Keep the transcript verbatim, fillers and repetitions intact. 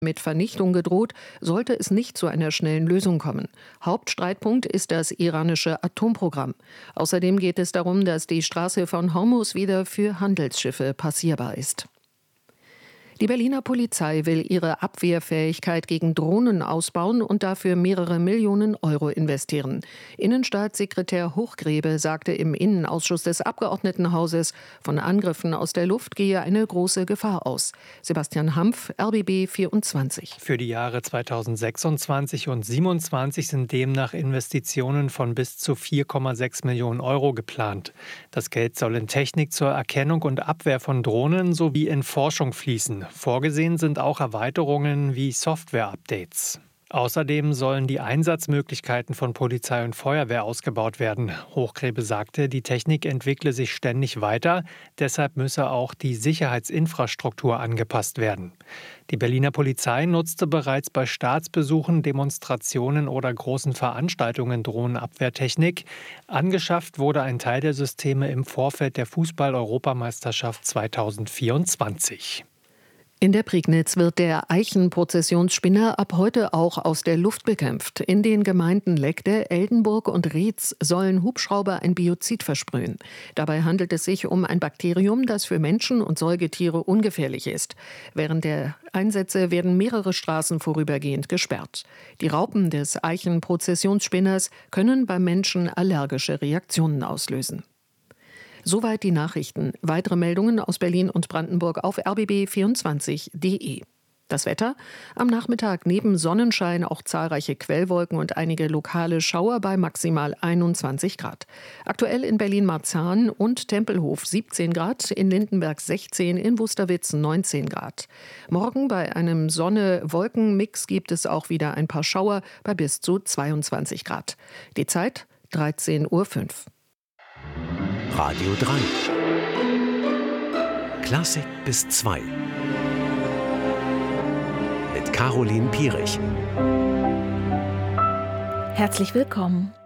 mit Vernichtung gedroht, sollte es nicht zu einer schnellen Lösung kommen. Hauptstreitpunkt ist das iranische Atomprogramm. Außerdem geht es darum, dass die Straße von Hormuz wieder für Handelsschiffe passierbar ist. Die Berliner Polizei will ihre Abwehrfähigkeit gegen Drohnen ausbauen und dafür mehrere Millionen Euro investieren. Innenstaatssekretär Hochgrebe sagte im Innenausschuss des Abgeordnetenhauses, von Angriffen aus der Luft gehe eine große Gefahr aus. Sebastian Hampf, R B B vierundzwanzig. Für die Jahre zweitausendsechsundzwanzig und zweitausendsiebenundzwanzig sind demnach Investitionen von bis zu vier Komma sechs Millionen Euro geplant. Das Geld soll in Technik zur Erkennung und Abwehr von Drohnen sowie in Forschung fließen. Vorgesehen sind auch Erweiterungen wie Software-Updates. Außerdem sollen die Einsatzmöglichkeiten von Polizei und Feuerwehr ausgebaut werden. Hochgrebe sagte, die Technik entwickle sich ständig weiter, deshalb müsse auch die Sicherheitsinfrastruktur angepasst werden. Die Berliner Polizei nutzte bereits bei Staatsbesuchen, Demonstrationen oder großen Veranstaltungen Drohnenabwehrtechnik. Angeschafft wurde ein Teil der Systeme im Vorfeld der Fußball-Europameisterschaft zweitausendvierundzwanzig. In der Prignitz wird der Eichenprozessionsspinner ab heute auch aus der Luft bekämpft. In den Gemeinden Legde, Eldenburg und Rietz sollen Hubschrauber ein Biozid versprühen. Dabei handelt es sich um ein Bakterium, das für Menschen und Säugetiere ungefährlich ist. Während der Einsätze werden mehrere Straßen vorübergehend gesperrt. Die Raupen des Eichenprozessionsspinners können beim Menschen allergische Reaktionen auslösen. Soweit die Nachrichten. Weitere Meldungen aus Berlin und Brandenburg auf r b b vierundzwanzig punkt d e. Das Wetter: Am Nachmittag neben Sonnenschein auch zahlreiche Quellwolken und einige lokale Schauer bei maximal einundzwanzig Grad. Aktuell in Berlin-Marzahn und Tempelhof siebzehn Grad, in Lindenberg sechzehn, in Wusterwitz neunzehn Grad. Morgen bei einem Sonne-Wolken-Mix gibt es auch wieder ein paar Schauer bei bis zu zweiundzwanzig Grad. Die Zeit dreizehn Uhr fünf. Radio drei. Klassik bis zwei. Mit Caroline Pierich. Herzlich willkommen.